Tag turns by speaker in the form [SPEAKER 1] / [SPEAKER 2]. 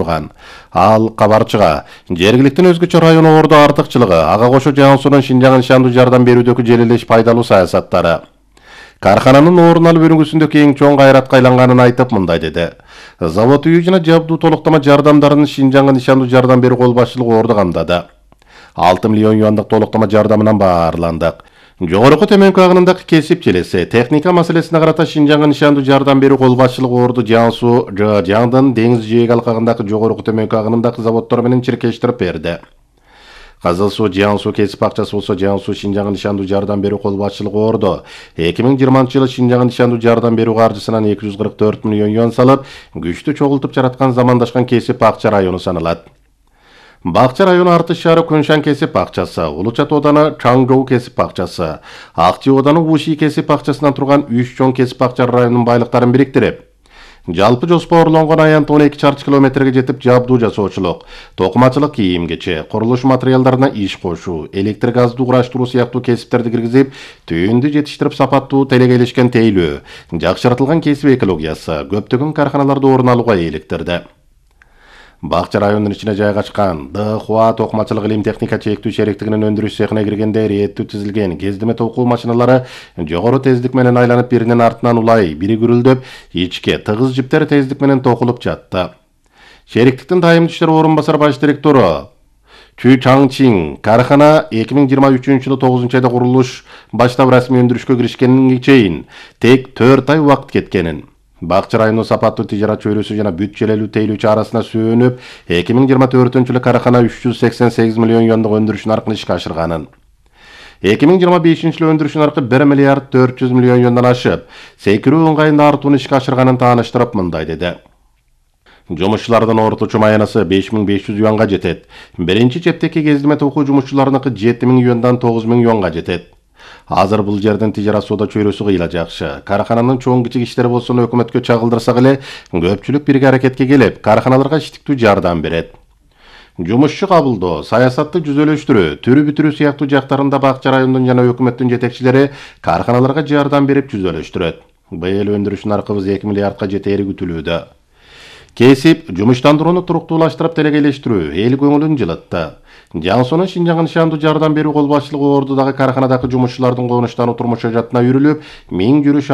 [SPEAKER 1] турган. Ал кабарчыга жергиликтин өзгөчө район орду артыкчылыгы, ага кошо Жаңсунун Шинжаңга нишандуу жардам берүүдөгү желелеш пайдалуу саясаттары. Кархананын орун алып өнүгүүсүндө кең чоң кайратка айланганын айтып мындай деди. Завод үй жана жабдуу толуктама жардамдарын Шинжаңга нишандуу жардам берүү кол башчылыгы орду камдады. 6 миллион юандык толуктама жардамынан баарландык. Жогорку төмөнкү агынындагы кесип желеси, техника маселесине карата Шинжаңга нишандуу жардам берүү кол башчылыгы орду Жаңсу, Жаңдын деңиз жээги алкагындагы жогорку төмөнкү агынындагы заводдор менен чиркештирип берди. Кызыл суу Жаңсу кесип акчасы болсо Жаңсу Шинжаңга нишандуу жардам берүү кол башчылыгы орду 2020-жылы Шинжаңга нишандуу жардам берүү каржысынан 244 миллион юан салып, күчтүү чогултуп жараткан замандашкан кесип акча району саналат. Бакча району Артыш шаары Көншан кесип акчасы, Улучат ооданы Чаңжоу кесип акчасы, Акчи ооданы Уши кесип акчасынан турган 3 чоң кесип акча районунун байлыктарын бириктирип, жалпы жоспарланган аянт 12 чарчы километрге жетип жабдуу жасоочулук, токумачылык кийим-кече, курулуш материалдарына иш кошуу, электр газды кураштыруу сыяктуу кесиптерди киргизип, түйүндү жетиштирип сапаттуу телегейлешкен тейлөө, жакшыртылган кесип экологиясы көптөгөн карханаларда орун алууга иликтирди. Бакча районунун ичине жайгашкан ДХУА токумачылык илим техника чектүү шериктигинин өндүрүш цехине киргенде реттүү тизилген кездеме токуу машиналары жогору тездик менен айланып биринин артынан улай, бири күрүлдөп, ичке тыгыз жиптер тездик менен токулуп жатты. Шериктиктин дайым иштер орун басар баш директору Чү Чаңчин кархана 2023-жылы 9-айда курулуш баштап расмий өндүрүшкө киришкенин чейин тек 4 ай убакыт кеткенин. Бакча району сапаттуу тижарат чөйрөсү жана бүт желелүү тейлүүчү арасына сүйөнүп, 2024-жылы кархана 388 миллион юандык өндүрүш наркын ишке ашырганын. 2025-жылы өндүрүш наркы 1 миллиард 400 миллион юандан ашып, секирүү ыңгайында артууну ишке ашырганын тааныштырып мындай деди. Жумушчулардын орточо маянасы 5500 юанга жетет. Биринчи чептеки кездеме токуу жумушчуларыныкы 7000 юандан 9000 юанга жетет. Азыр бул жердин тижарат соода чөйрөсү кыйла жакшы. Кархананын чоң кичик иштери болсун өкмөткө чагылдырсак эле, көпчүлүк бирге аракетке келип, карханаларга иштиктүү жардам берет. Жумушчу кабылдоо, саясатты жүзөлөштүрүү, түрү бүтүрүү сыяктуу жактарында бакча районунун жана өкмөттүн жетекчилери карханаларга жардам берип жүзөлөштүрөт. Быйыл өндүрүш наркыбыз 2 миллиардка жетери күтүлүүдө. Кесип, жумуштандырууну туруктуулаштырып телегейлештирүү эл көңүлүн жылытты. Жаңсунун Шинжаңга нишандуу жардам берүү кол башчылыгы ордудагы карханадагы жумушчулардын конуштануу турмуш жаатына үйрүлүп, 1000 жүрүш